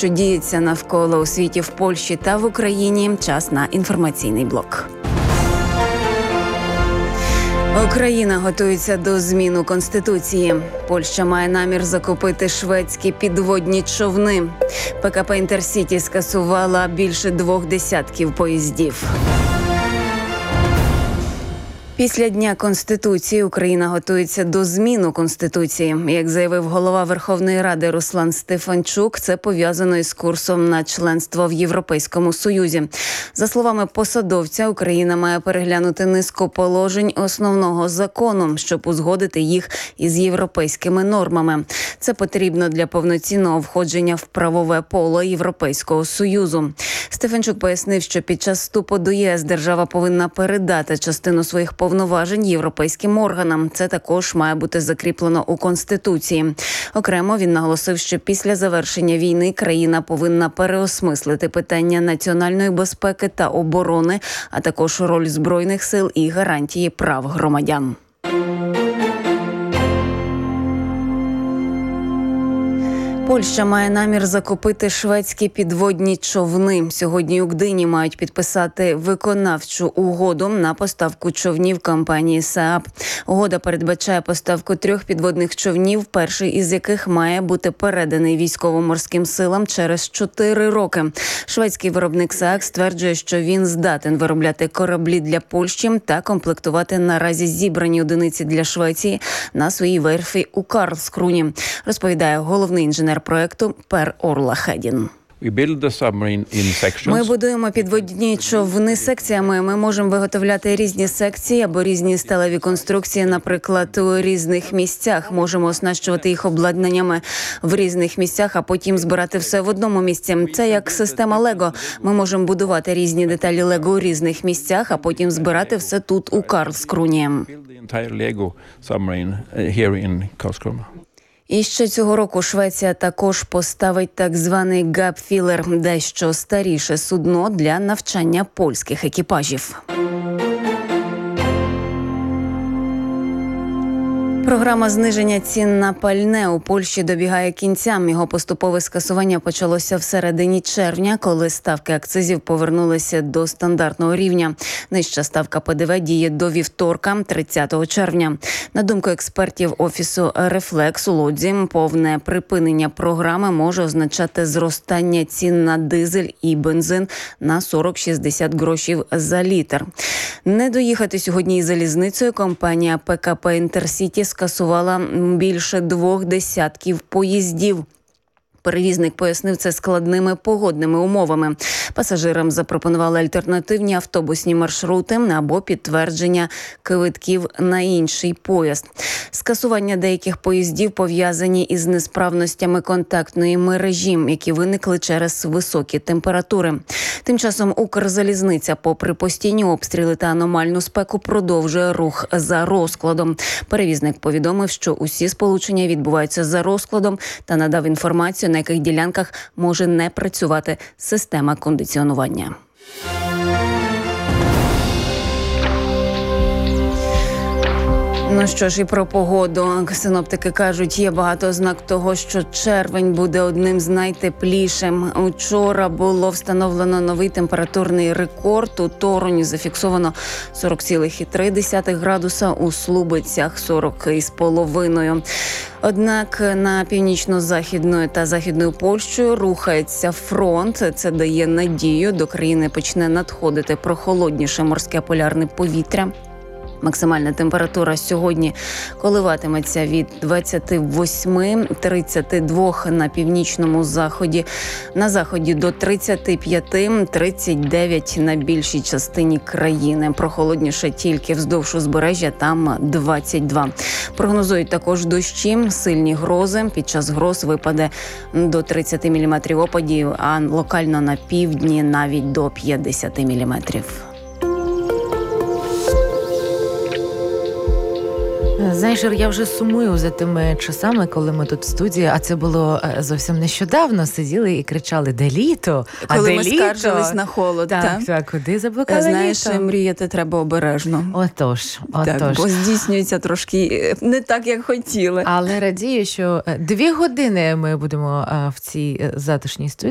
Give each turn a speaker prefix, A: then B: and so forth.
A: що діється навколо у світі, в Польщі та в Україні. Час на інформаційний блок. Україна готується до змін у Конституції. Польща має намір закупити шведські підводні човни. ПКП «Інтерсіті» скасувала більше 20 поїздів. Після Дня Конституції Україна готується до змін у Конституції. Як заявив голова Верховної Ради Руслан Стефанчук, це пов'язано із курсом на членство в Європейському Союзі. За словами посадовця, Україна має переглянути низку положень основного закону, щоб узгодити їх із європейськими нормами. Це потрібно для повноцінного входження в правове поле Європейського Союзу. Стефанчук пояснив, що під час вступу до ЄС держава повинна передати частину своїх повноважень європейським органам. Це також має бути закріплено у Конституції. Окремо він наголосив, що після завершення війни країна повинна переосмислити питання національної безпеки та оборони, а також роль Збройних сил і гарантії прав громадян. Польща має намір закупити шведські підводні човни. Сьогодні у Гдині мають підписати виконавчу угоду на поставку човнів компанії СААБ. Угода передбачає поставку 3 підводних човнів, перший із яких має бути переданий військово-морським силам через 4 роки. Шведський виробник СААБ стверджує, що він здатен виробляти кораблі для Польщі та комплектувати наразі зібрані одиниці для Швеції на своїй верфі у Карлскруні, розповідає головний інженер проекту Пер Орла Хедін. Ми будуємо підводні човни секціями. Ми можемо виготовляти різні секції або різні сталеві конструкції, наприклад, у різних місцях. Можемо оснащувати їх обладнаннями в різних місцях, а потім збирати все в одному місці. Це як система Лего. Ми можемо будувати різні деталі Лего у різних місцях, а потім збирати все тут, у Карлскруні. І ще цього року Швеція також поставить так званий габфілер – дещо старіше судно для навчання польських екіпажів. Програма зниження цін на пальне у Польщі добігає кінця. Його поступове скасування почалося в середині червня, коли ставки акцизів повернулися до стандартного рівня. Нижча ставка ПДВ діє до вівторка, 30 червня. На думку експертів Офісу «Рефлекс» у Лодзі, повне припинення програми може означати зростання цін на дизель і бензин на 40-60 грошів за літр. Не доїхати сьогодні із залізницею компанія ПКП «Інтерсіті» скасувала більше 20 поїздів. Перевізник пояснив це складними погодними умовами. Пасажирам запропонували альтернативні автобусні маршрути або підтвердження квитків на інший поїзд. Скасування деяких поїздів пов'язані із несправностями контактної мережі, які виникли через високі температури. Тим часом Укрзалізниця, попри постійні обстріли та аномальну спеку, продовжує рух за розкладом. Перевізник повідомив, що усі сполучення відбуваються за розкладом та надав інформацію, на яких ділянках може не працювати система кондиціонування. Ну що ж, і про погоду. Синоптики кажуть, є багато ознак того, що червень буде одним з найтеплішим. Учора було встановлено новий температурний рекорд. У Торуні зафіксовано 40,3 градуса, у Слубицях 40,5. Однак на північно-західною та західною Польщею рухається фронт. Це дає надію, до країни почне надходити прохолодніше морське полярне повітря. Максимальна температура сьогодні коливатиметься від 28-32 на північному заході, на заході до 35-39 на більшій частині країни. Прохолодніше тільки вздовж узбережжя, там 22. Прогнозують також дощі, сильні грози. Під час гроз випаде до 30 мм опадів, а локально на півдні навіть до 50 мм.
B: Знаєш, я вже сумую за тими часами, коли ми тут в студії, а це було зовсім нещодавно, сиділи і кричали, де літо?
A: Коли ми скаржились на холод.
B: Так, куди заблукали літо?
A: Знаєш, мріяти треба обережно.
B: Отож.
A: Так, бо здійснюється трошки не так, як хотіли.
B: Але радію, що 2 години ми будемо в цій затишній студії.